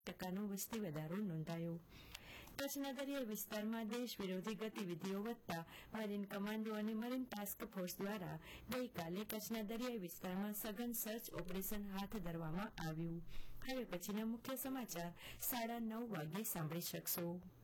ટકાનો વસ્તી વધારો નોંધાયો. કચ્છના દરિયાઈ વિસ્તારમાં દેશ વિરોધી ગતિવિધિઓ વધતા મરીન કમાન્ડો અને મરીન ટાસ્ક ફોર્સ દ્વારા ગઈકાલે કચ્છના દરિયાઈ વિસ્તારમાં સઘન સર્ચ ઓપરેશન હાથ ધરવામાં આવ્યું. હવે પછીના મુખ્ય સમાચાર 9:30 વાગ્યે સાંભળી શકશો.